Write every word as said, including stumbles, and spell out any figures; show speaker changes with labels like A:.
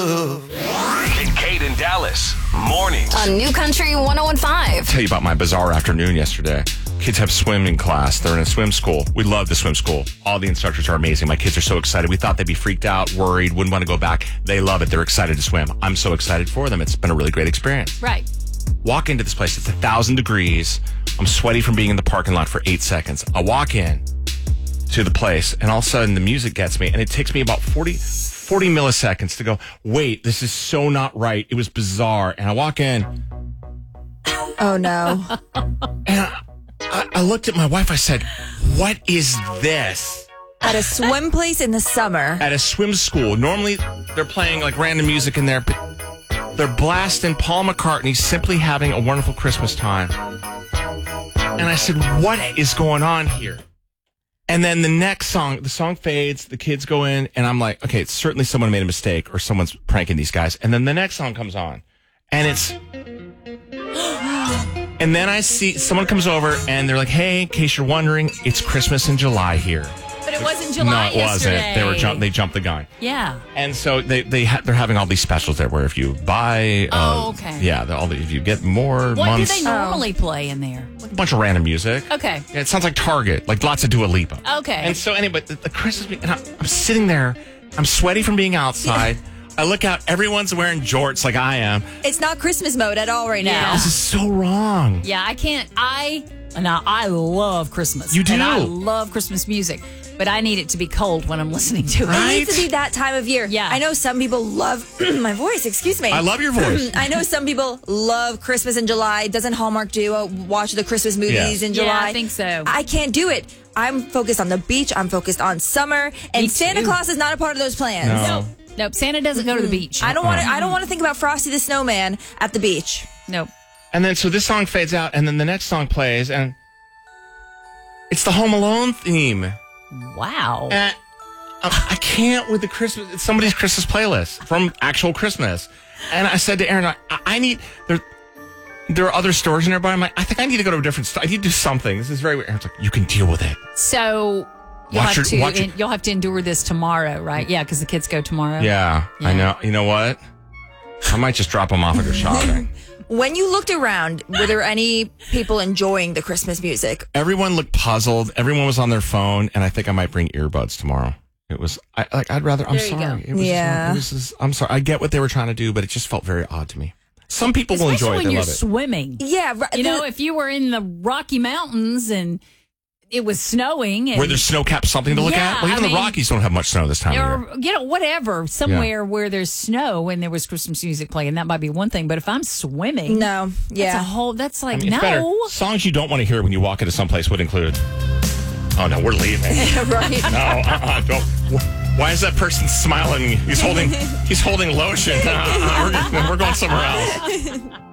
A: love.
B: Kincaid in Dallas, mornings.
C: On New Country one oh one point five.
D: I'll tell you about my bizarre afternoon yesterday. Kids have swimming class. They're in a swim school. We love the swim school. All the instructors are amazing. My kids are so excited. We thought they'd be freaked out, worried, wouldn't want to go back. They love it. They're excited to swim. I'm so excited for them. It's been a really great experience.
E: Right.
D: Walk into this place. It's a thousand degrees. I'm sweaty from being in the parking lot for eight seconds. I walk in to the place, and all of a sudden the music gets me, and it takes me about forty, forty milliseconds to go, wait, this is so not right. It was bizarre. And I walk in.
F: Oh, no.
D: And I, I, I looked at my wife. I said, what is this?
F: At a swim place in the summer.
D: At a swim school. Normally, they're playing like random music in there, but they're blasting Paul McCartney, Simply Having a Wonderful Christmas Time. And I said, what is going on here? And then the next song, the song fades, the kids go in, and I'm like, okay, it's certainly someone made a mistake or someone's pranking these guys. And then the next song comes on, and it's... And then I see someone comes over, and they're like, hey, in case you're wondering, it's Christmas in July here.
E: But it wasn't July
D: No, it
E: yesterday.
D: wasn't. They were jump. They jumped the gun.
E: Yeah.
D: And so they they ha- they're having all these specials there, where if you buy, uh,
E: Oh, okay.
D: yeah, the, all the, if you get more
E: What
D: months,
E: do they normally play in there?
D: a bunch of random music.
E: Okay.
D: Yeah, it sounds like Target, like lots of Dua Lipa.
E: Okay.
D: And so anyway, the, the Christmas, and I'm, I'm sitting there, I'm sweaty from being outside. I look out, everyone's wearing jorts like I am.
F: It's not Christmas mode at all right now.
D: This is so wrong.
E: Yeah, I can't. I now I love Christmas.
D: You do.
E: And I love Christmas music, but I need it to be cold when I'm listening to it.
D: Right?
F: It needs to be that time of year.
E: Yeah.
F: I know some people love my voice. Excuse me.
D: I love your voice.
F: I know some people love Christmas in July. Doesn't Hallmark do a watch the Christmas movies
D: Yeah.
F: in
E: Yeah,
F: July?
E: I think so.
F: I can't do it. I'm focused on the beach. I'm focused on summer, and
E: Me
F: Santa
E: too.
F: Claus is not a part of those plans.
D: No.
E: Nope. Nope. Santa doesn't go to the beach.
F: I don't want to. I don't want to think about Frosty the Snowman at the beach.
E: Nope.
D: And then so this song fades out, and then the next song plays, and it's the Home Alone theme.
E: Wow.
D: And I I can't with the Christmas. It's somebody's Christmas playlist from actual Christmas. And I said to Aaron, I, I need there. There are other stores nearby. I'm like, I think I need to go to a different store. I need to do something. This is very weird. Aaron's like, you can deal with it.
E: So you'll
D: Watch
E: have
D: your-
E: to
D: watch your-
E: you'll have to endure this tomorrow, right? Yeah, because the kids go tomorrow.
D: Yeah,
E: Yeah.
D: I know. You know what? I might just drop them off and go shopping.
F: When you looked around, were there any people enjoying the Christmas music?
D: Everyone looked puzzled. Everyone was on their phone, and I think I might bring earbuds tomorrow. It was I like. I'd rather. I'm
E: There you
D: sorry.
E: go.
D: It was
F: Yeah.
D: Just, it was just, I'm sorry. I get what they were trying to do, but it just felt very odd to me. Some people will
E: Especially
D: enjoy it.
E: when
D: They
E: you're
D: love it.
E: swimming.
F: Yeah, right.
E: You know, if you were in the Rocky Mountains and it was snowing, and
D: Where there's snow caps, something to look
E: Yeah,
D: at. Well, even
E: I
D: the
E: mean-
D: Rockies don't have much snow this time of year.
E: or you know whatever, somewhere where there's snow and there was Christmas music playing, that might be one thing. But if I'm swimming,
F: no,
E: that's
F: yeah,
E: a whole. That's like
D: I mean, it's
E: no.
D: better. Songs you don't want to hear when you walk into someplace would include. Oh no, we're leaving.
F: right.
D: No, uh-uh, don't. Why is that person smiling? He's holding. He's holding lotion. Uh-uh, we're, we're going somewhere else.